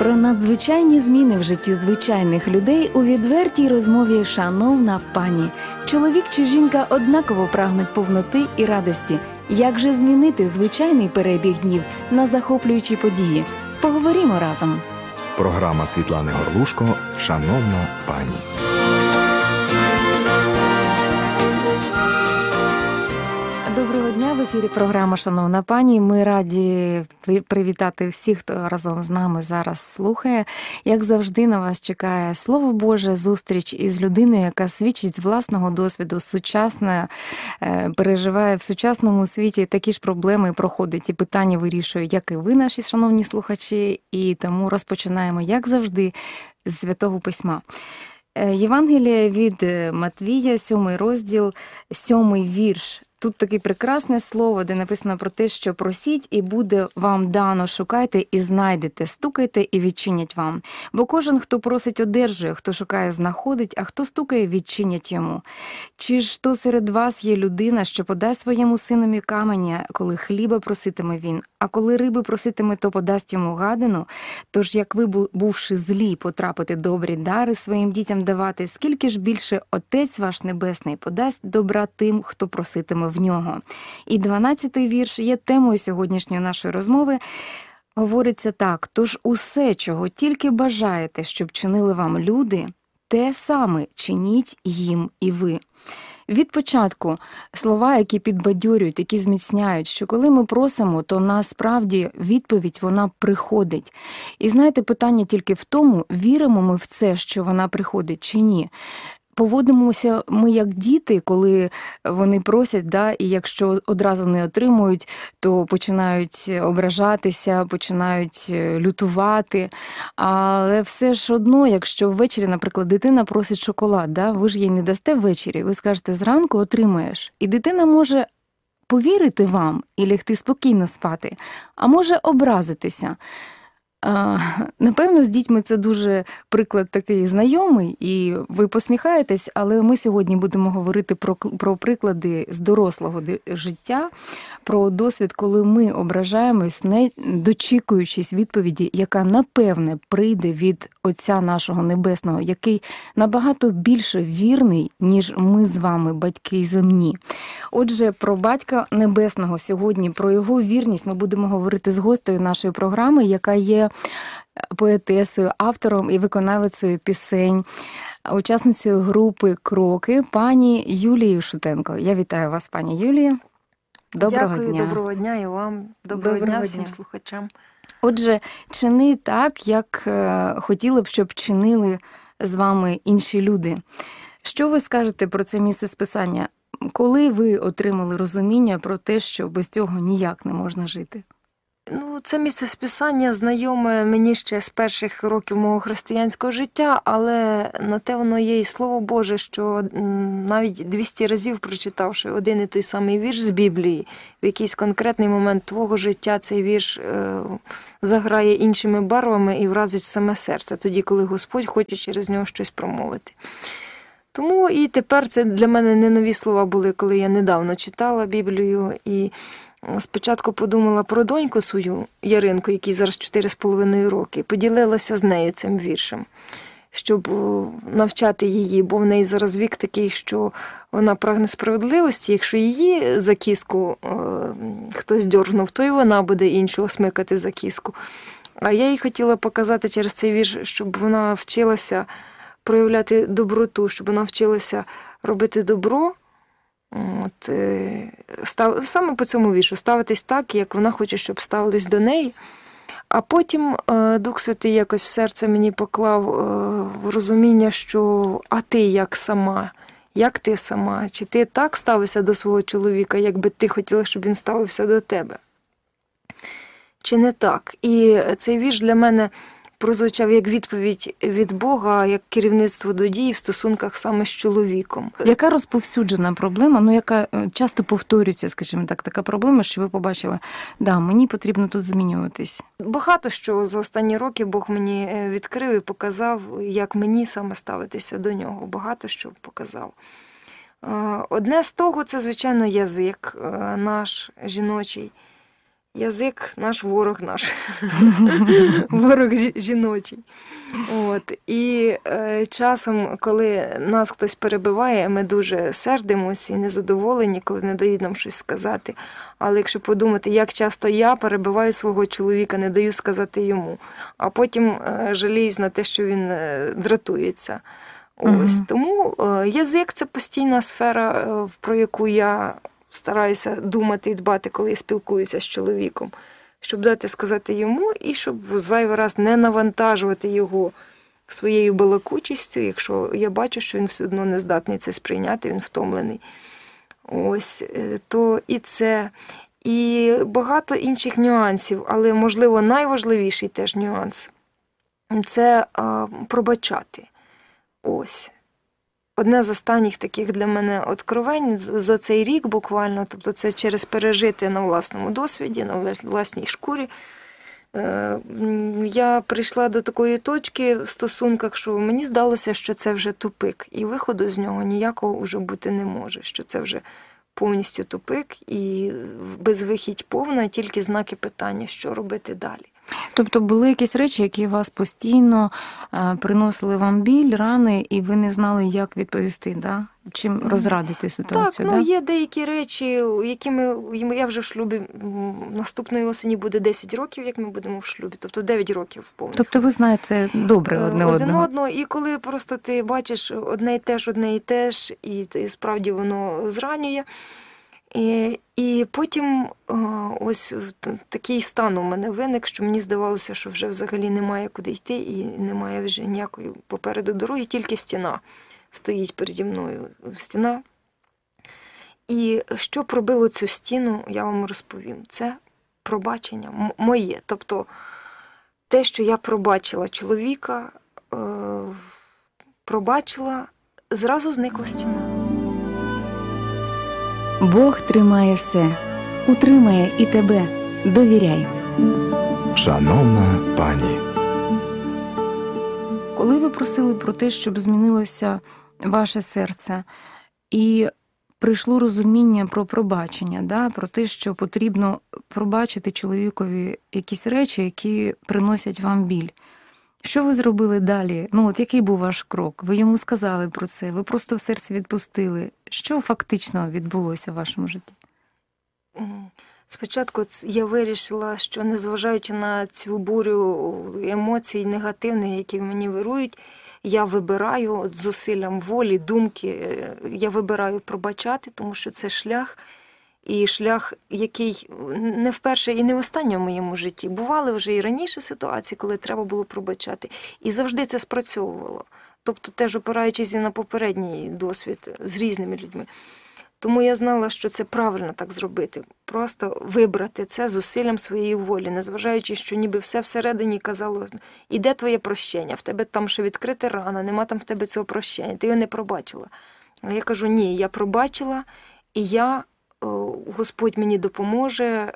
Про надзвичайні зміни в житті звичайних людей у відвертій розмові «Шановна пані». Чоловік чи жінка однаково прагнуть повноти і радості. Як же змінити звичайний перебіг днів на захоплюючі події? Поговоримо разом. Програма Світлани Горлушко «Шановна пані». Доброго дня, в ефірі програма «Шановна пані». Ми раді привітати всіх, хто разом з нами зараз слухає. Як завжди, на вас чекає Слово Боже, зустріч із людиною, яка свідчить з власного досвіду, сучасна, переживає в сучасному світі такі ж проблеми, проходить і питання вирішує, як і ви, наші шановні слухачі. І тому розпочинаємо, як завжди, з Святого Письма. Євангеліє від Матвія, 7 розділ, 7 вірш. Тут таке прекрасне слово, де написано про те, що просіть, і буде вам дано, шукайте і знайдете, стукайте і відчинять вам. Бо кожен, хто просить, одержує, хто шукає, знаходить, а хто стукає, відчинять йому. Чи ж то серед вас є людина, що подасть своєму синові каменя, коли хліба проситиме він, а коли риби проситиме, то подасть йому гадину? Тож, як ви, бувши злі, потрапите добрі дари своїм дітям давати, скільки ж більше Отець ваш Небесний подасть добра тим, хто проситиме в нього. І 12-й вірш є темою сьогоднішньої нашої розмови. Говориться так: «Тож усе, чого тільки бажаєте, щоб чинили вам люди, те саме чиніть їм і ви». Від початку слова, які підбадьорюють, які зміцняють, що коли ми просимо, то насправді відповідь вона приходить. І знаєте, питання тільки в тому, віримо ми в це, що вона приходить чи ні. Поводимося ми як діти, коли вони просять, і якщо одразу не отримують, то починають ображатися, починають лютувати. Але все ж одно, якщо ввечері, наприклад, дитина просить шоколад, ви ж їй не дасте ввечері, ви скажете, зранку отримаєш. І дитина може повірити вам і лягти спокійно спати, а може образитися. Напевно, з дітьми це дуже приклад такий знайомий, і ви посміхаєтесь, але ми сьогодні будемо говорити про приклади з дорослого життя, про досвід, коли ми ображаємось, не дочікуючись відповіді, яка, напевне, прийде від Отця нашого Небесного, який набагато більше вірний, ніж ми з вами, батьки земні. Отже, про Батька Небесного сьогодні, про його вірність ми будемо говорити з гостею нашої програми, яка є поетесою, автором і виконавицею пісень, учасницею групи «Кроки», пані Юлією Шутенко. Я вітаю вас, пані Юлія. Доброго дня. Дякую, доброго дня і вам. Доброго дня всім слухачам. Отже, чини так, як хотіли б, щоб чинили з вами інші люди. Що ви скажете про це місце списання? Коли ви отримали розуміння про те, що без цього ніяк не можна жити? Це місце списання знайоме мені ще з перших років мого християнського життя, але на те воно є і Слово Боже, що навіть 200 разів прочитавши один і той самий вірш з Біблії, в якийсь конкретний момент твого життя цей вірш заграє іншими барвами і вразить в саме серце, тоді, коли Господь хоче через нього щось промовити. Тому і тепер це для мене не нові слова були, коли я недавно читала Біблію і спочатку подумала про доньку свою, Яринку, якій зараз 4,5 роки, поділилася з нею цим віршем, щоб навчати її, бо в неї зараз вік такий, що вона прагне справедливості. Якщо її за кіску хтось дьоргнув, то і вона буде іншого смикати за кіску. А я їй хотіла показати через цей вірш, щоб вона вчилася проявляти доброту, щоб вона вчилася робити добро, саме по цьому віршу, ставитись так, як вона хоче, щоб ставились до неї. А потім Дух Святий якось в серце мені поклав розуміння, що а ти як сама? Як ти сама? Чи ти так ставишся до свого чоловіка, як би ти хотіла, щоб він ставився до тебе? Чи не так? І цей вірш для мене прозвучав як відповідь від Бога, як керівництво до дій в стосунках саме з чоловіком. Яка розповсюджена проблема, яка часто повторюється, скажімо так, така проблема, що ви побачили, мені потрібно тут змінюватись? Багато що за останні роки Бог мені відкрив і показав, як мені саме ставитися до нього. Багато що показав. Одне з того, це, звичайно, язик наш жіночий. язик наш ворог наш, ворог жіночий. От. І часом, коли нас хтось перебиває, ми дуже сердимося і незадоволені, коли не дають нам щось сказати. Але якщо подумати, як часто я перебиваю свого чоловіка, не даю сказати йому, а потім жаліюсь на те, що він дратується. Ось. Тому язик – це постійна сфера, про яку я стараюся думати і дбати, коли я спілкуюся з чоловіком, щоб дати сказати йому і щоб зайвий раз не навантажувати його своєю балакучістю, якщо я бачу, що він все одно не здатний це сприйняти, він втомлений. Ось, то і це. І багато інших нюансів, але, можливо, найважливіший теж нюанс – це пробачати. Ось. Одне з останніх таких для мене откровень за цей рік буквально, тобто це через пережити на власному досвіді, на власній шкурі. Я прийшла до такої точки в стосунках, що мені здалося, що це вже тупик, і виходу з нього ніякого вже бути не може, що це вже повністю тупик і безвихідь повна, тільки знаки питання, що робити далі. Тобто були якісь речі, які вас постійно приносили вам біль, рани, і ви не знали, як відповісти, да? Чим розрадити ситуацію? Так, да? Є деякі речі, якими я вже в шлюбі, наступної осені буде 10 років, як ми будемо в шлюбі, тобто 9 років повних. Тобто ви знаєте добре одне одного. І коли просто ти бачиш одне і те ж, і справді воно зранює. І потім ось такий стан у мене виник, що мені здавалося, що вже взагалі немає куди йти і немає вже ніякої попереду дороги, тільки стіна стоїть переді мною. Стіна. І що пробило цю стіну, я вам розповім. Це пробачення моє. Тобто те, що я пробачила чоловіка, зразу зникла стіна. Бог тримає все, утримає і тебе. Довіряй. Шановна пані, Коли ви просили про те, щоб змінилося ваше серце, і прийшло розуміння про пробачення, да, про те, що потрібно пробачити чоловікові якісь речі, які приносять вам біль. Що ви зробили далі? От який був ваш крок? Ви йому сказали про це, ви просто в серці відпустили. Що фактично відбулося в вашому житті? Спочатку я вирішила, що незважаючи на цю бурю емоцій негативних, які в мені вирують, я вибираю зусиллям волі, думки, я вибираю пробачати, тому що це шлях, і шлях, який не вперше і не востаннє в моєму житті. Бували вже і раніше ситуації, коли треба було пробачати. І завжди це спрацьовувало. Тобто теж опираючись і на попередній досвід з різними людьми. Тому я знала, що це правильно так зробити. Просто вибрати це зусиллям своєї волі, незважаючи, що ніби все всередині казало, іде твоє прощення, в тебе там ще відкрита рана, нема там в тебе цього прощення, ти його не пробачила. А я кажу, ні, я пробачила, і Господь мені допоможе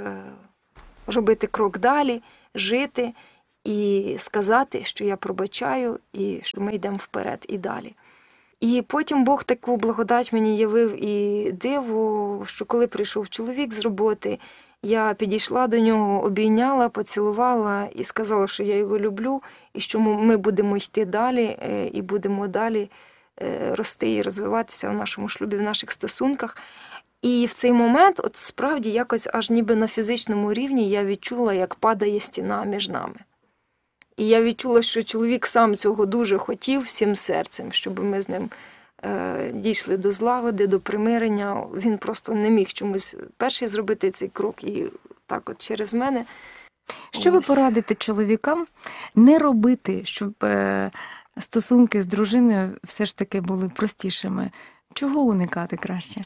робити крок далі, жити і сказати, що я пробачаю і що ми йдемо вперед і далі. І потім Бог таку благодать мені явив і диво, що коли прийшов чоловік з роботи, я підійшла до нього, обійняла, поцілувала і сказала, що я його люблю, і що ми будемо йти далі, і будемо далі рости і розвиватися в нашому шлюбі, в наших стосунках. І в цей момент, от справді, якось аж ніби на фізичному рівні я відчула, як падає стіна між нами. І я відчула, що чоловік сам цього дуже хотів всім серцем, щоб ми з ним дійшли до злагоди, до примирення. Він просто не міг чомусь перший зробити цей крок і так от через мене. Що ви порадите чоловікам не робити, щоб стосунки з дружиною все ж таки були простішими? Чого уникати краще?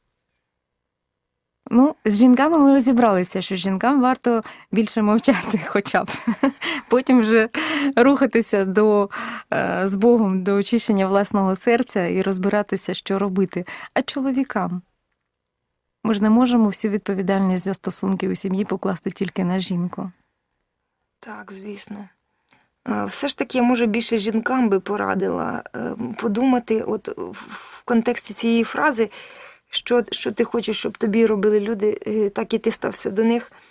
З жінками ми розібралися, що жінкам варто більше мовчати хоча б. Потім вже рухатися з Богом до очищення власного серця і розбиратися, що робити. А чоловікам? Ми ж не можемо всю відповідальність за стосунки у сім'ї покласти тільки на жінку. Так, звісно. Все ж таки, може, більше жінкам би порадила подумати от в контексті цієї фрази, що ти хочеш, щоб тобі робили люди, так і ти стався до них.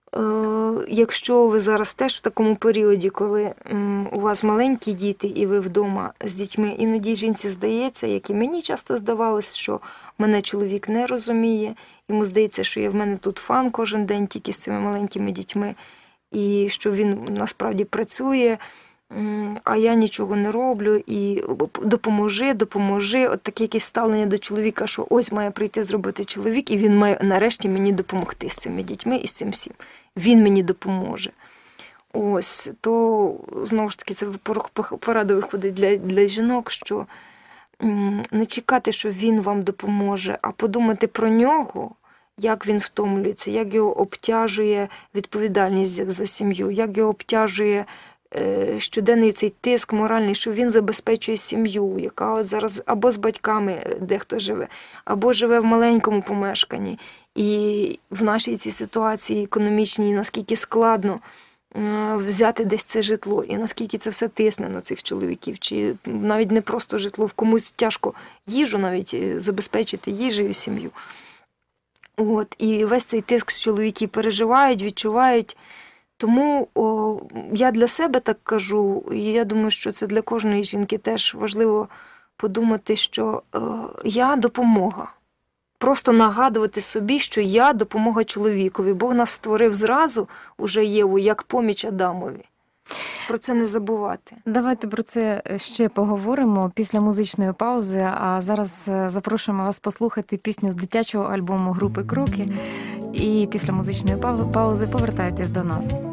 Якщо ви зараз теж в такому періоді, коли у вас маленькі діти і ви вдома з дітьми, іноді жінці здається, як і мені часто здавалось, що мене чоловік не розуміє, йому здається, що я в мене тут фан кожен день тільки з цими маленькими дітьми, і що він насправді працює, а я нічого не роблю, і допоможи. От таке якесь ставлення до чоловіка, що ось має прийти зробити чоловік, і він має нарешті мені допомогти з цими дітьми і з цим всім. Він мені допоможе. Ось, то, знову ж таки, це порада виходить для жінок, що не чекати, що він вам допоможе, а подумати про нього, як він втомлюється, як його обтяжує відповідальність за сім'ю, як його обтяжує щоденний цей тиск моральний, що він забезпечує сім'ю, яка от зараз або з батьками дехто живе, або живе в маленькому помешканні. І в нашій цій ситуації економічній наскільки складно взяти десь це житло, і наскільки це все тисне на цих чоловіків, чи навіть не просто житло, в комусь тяжко їжу навіть забезпечити їжею сім'ю. От, і весь цей тиск чоловіки переживають, відчувають. Тому я для себе так кажу, і я думаю, що це для кожної жінки теж важливо подумати, що я допомога. Просто нагадувати собі, що я допомога чоловікові. Бог нас створив зразу, уже Єву, як поміч Адамові. Про це не забувати. Давайте про це ще поговоримо після музичної паузи, а зараз запрошуємо вас послухати пісню з дитячого альбому групи «Кроки». І після музичної паузи повертайтесь до нас.